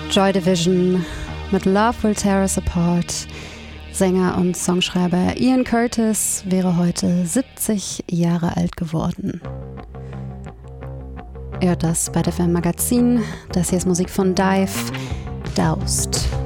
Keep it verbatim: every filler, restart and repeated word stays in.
Joy Division mit Love Will Tear Us Apart. Sänger und Songschreiber Ian Curtis wäre heute siebzig Jahre alt geworden. Ihr hört das bei Def M Magazin. Das hier ist Musik von Dive, Doused.